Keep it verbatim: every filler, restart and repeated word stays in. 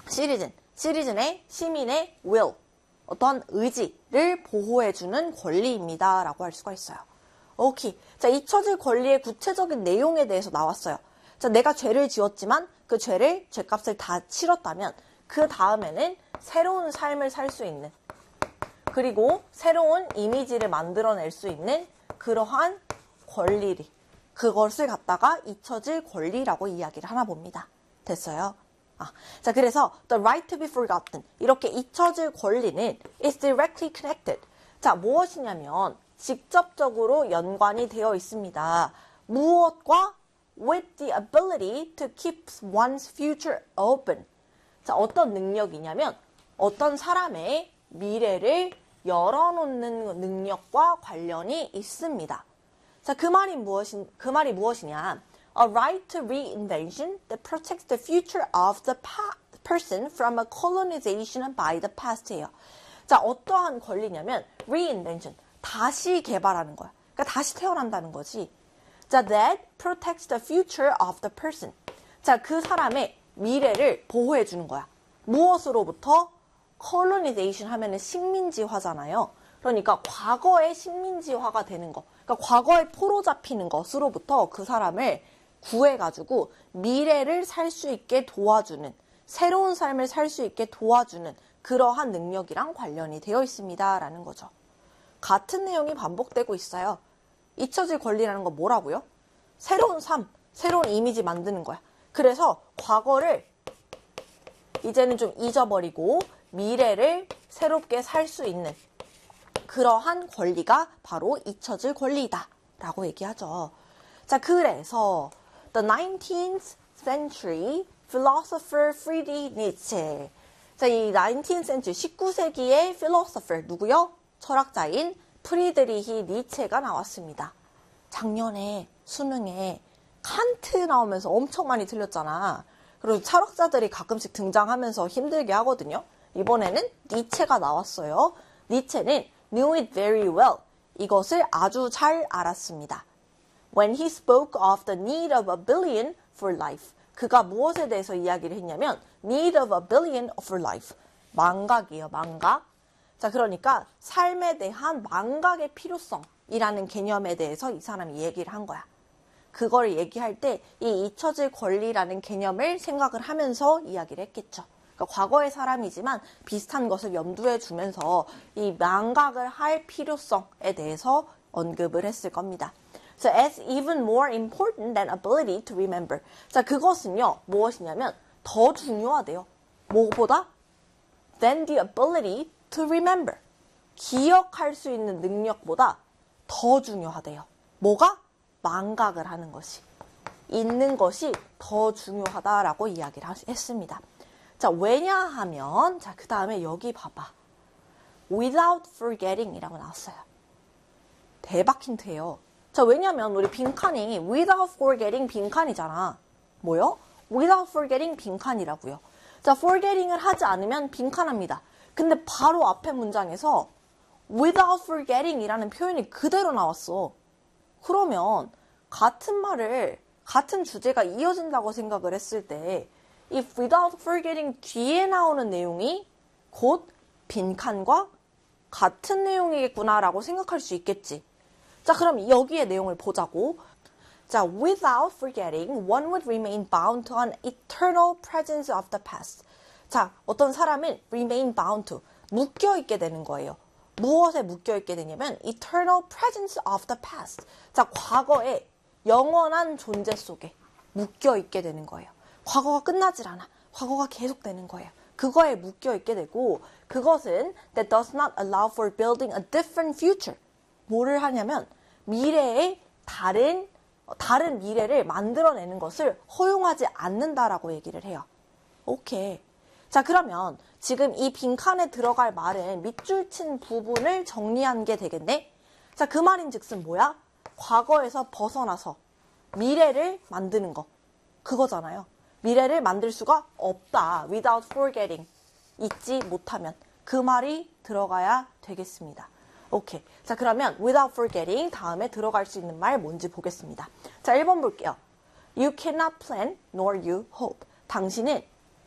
citizen, citizen의 시민의 will, 어떤 의지를 보호해주는 권리입니다. 라고 할 수가 있어요. 오케이. 자, 잊혀질 권리의 구체적인 내용에 대해서 나왔어요. 자, 내가 죄를 지었지만 그 죄를, 죄값을 다 치렀다면 그 다음에는 새로운 삶을 살 수 있는, 그리고 새로운 이미지를 만들어낼 수 있는 그러한 권리리, 그것을 갖다가 잊혀질 권리라고 이야기를 하나 봅니다. 됐어요? 아, 자, 그래서 the right to be forgotten, 이렇게 잊혀질 권리는 is directly connected. 자, 무엇이냐면 직접적으로 연관이 되어 있습니다. 무엇과? with the ability to keep one's future open. 자, 어떤 능력이냐면 어떤 사람의 미래를 열어놓는 능력과 관련이 있습니다. 자, 그 말이 무엇인, 그 말이 무엇이냐? A right to reinvention that protects the future of the person from a colonization by the past예요. 자, 어떠한 권리냐면 reinvention, 다시 개발하는 거야. 그러니까 다시 태어난다는 거지. 자, that protects the future of the person. 자, 그 사람의 미래를 보호해 주는 거야. 무엇으로부터? colonization 하면은 식민지화잖아요. 그러니까 과거의 식민지화가 되는 거. 그러니까 과거에 포로 잡히는 것으로부터 그 사람을 구해가지고 미래를 살 수 있게 도와주는, 새로운 삶을 살 수 있게 도와주는 그러한 능력이랑 관련이 되어 있습니다. 라는 거죠. 같은 내용이 반복되고 있어요. 잊혀질 권리라는 건 뭐라고요? 새로운 삶, 새로운 이미지 만드는 거야. 그래서 과거를 이제는 좀 잊어버리고 미래를 새롭게 살 수 있는 그러한 권리가 바로 잊혀질 권리이다 라고 얘기하죠. 자, 그래서 The nineteenth century philosopher Friedrich Nietzsche. 자, 이 nineteenth century, 십구 세기의 philosopher 누구요? 철학자인 프리드리히 니체가 나왔습니다. 작년에 수능에 칸트 나오면서 엄청 많이 틀렸잖아. 그리고 철학자들이 가끔씩 등장하면서 힘들게 하거든요. 이번에는 니체가 나왔어요. 니체는 knew it very well. 이것을 아주 잘 알았습니다. When he spoke of the need of a billion for life. 그가 무엇에 대해서 이야기를 했냐면 need of a billion for life. 망각이에요. 망각. 자, 그러니까 삶에 대한 망각의 필요성이라는 개념에 대해서 이 사람이 얘기를 한 거야. 그걸 얘기할 때 이 잊혀질 권리라는 개념을 생각을 하면서 이야기를 했겠죠. 그러니까 과거의 사람이지만 비슷한 것을 염두에 두면서 이 망각을 할 필요성에 대해서 언급을 했을 겁니다. So as even more important than ability to remember. 자, 그것은요, 무엇이냐면 더 중요하대요. 뭐보다? Than the ability to remember. 기억할 수 있는 능력보다 더 중요하대요. 뭐가? 망각을 하는 것이. 잊는 것이 더 중요하다라고 이야기를 했습니다. 자, 왜냐하면, 자, 그 다음에 여기 봐봐. without forgetting 이라고 나왔어요. 대박 힌트예요. 자, 왜냐면 우리 빈칸이 without forgetting 빈칸이잖아. 뭐요? without forgetting 빈칸이라고요. 자, forgetting을 하지 않으면 빈칸합니다. 근데 바로 앞에 문장에서 without forgetting 이라는 표현이 그대로 나왔어. 그러면 같은 말을, 같은 주제가 이어진다고 생각을 했을 때 if without forgetting 뒤에 나오는 내용이 곧 빈칸과 같은 내용이겠구나라고 생각할 수 있겠지. 자, 그럼 여기에 내용을 보자고. 자, without forgetting, one would remain bound to an eternal presence of the past. 자, 어떤 사람은 remain bound to, 묶여있게 되는 거예요. 무엇에 묶여있게 되냐면 eternal presence of the past. 자, 과거의 영원한 존재 속에 묶여있게 되는 거예요. 과거가 끝나질 않아. 과거가 계속되는 거예요. 그거에 묶여있게 되고 그것은 that does not allow for building a different future. 뭐를 하냐면 미래의 다른 다른 미래를 만들어내는 것을 허용하지 않는다라고 얘기를 해요. 오케이. 자, 그러면 지금 이 빈칸에 들어갈 말은 밑줄 친 부분을 정리한 게 되겠네? 자, 그 말인즉슨 뭐야? 과거에서 벗어나서 미래를 만드는 거. 그거잖아요. 미래를 만들 수가 없다. without forgetting. 잊지 못하면. 그 말이 들어가야 되겠습니다. 오케이. 자, 그러면 without forgetting 다음에 들어갈 수 있는 말 뭔지 보겠습니다. 자, 일 번 볼게요. You cannot plan nor you hope. 당신은